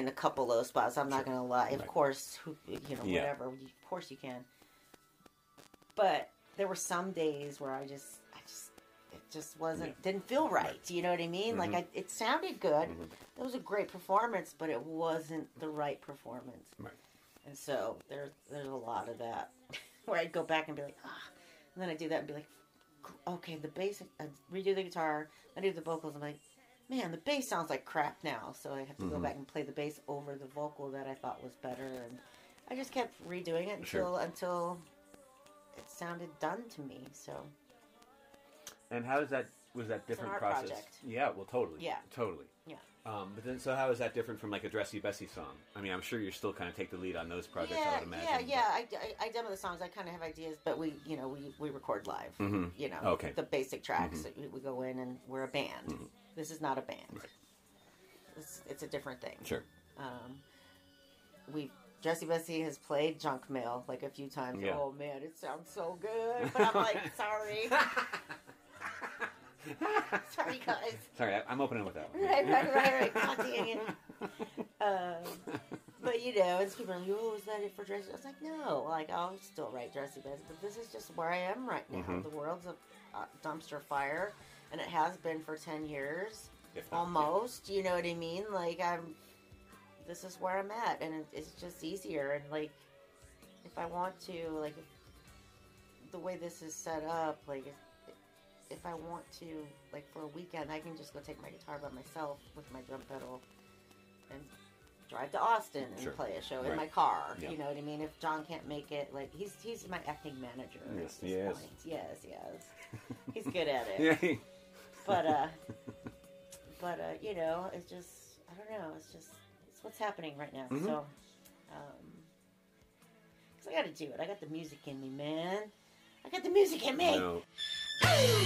in a couple low spots. I'm not going to lie. Of course, whatever. Of course you can. But there were some days where it just wasn't, didn't feel right. You know what I mean? Mm-hmm. Like, it sounded good. It was a great performance, but it wasn't the right performance. Right. And so there's a lot of that where I'd go back and be like, and then I'd do that and be like, okay, the bass, I'd redo the guitar, I do the vocals, I'm like, man, the bass sounds like crap now. So I have to go back and play the bass over the vocal that I thought was better. And I just kept redoing it until it sounded done to me. So. And how was that different process? Project. Yeah, well, totally. Yeah. Totally. Yeah. But then, so how is that different from like a Dressy Bessy song? I mean, I'm sure you still kind of take the lead on those projects, I would imagine. Yeah. I demo the songs. I kind of have ideas, but we record live. You know, okay. The basic tracks. We go in and we're a band. This is not a band. Right. It's a different thing. Sure. Dressy Bessy has played Junk Mail like a few times. Yeah. Oh man, it sounds so good. But I'm like, sorry. Sorry, guys. Sorry, I'm opening with that one. Right. God dang it. But and people are like, oh, is that it for Dressy? I was like, no. Like, I'll still write Dressy Bessy, but this is just where I am right now. The world's a dumpster fire, and it has been for 10 years. Almost. You know what I mean? Like, this is where I'm at, and it's just easier. And, like, if I want to, like, the way this is set up, like, if I want to, like, for a weekend, I can just go take my guitar by myself with my drum pedal and drive to Austin and play a show in my car. Yeah. You know what I mean? If John can't make it, like, he's my acting manager. Yes, he is. Yes. He's good at it. Yeah. But it's just, I don't know, it's what's happening right now. So, because I got to do it. I got the music in me, man. I got the music in me. No.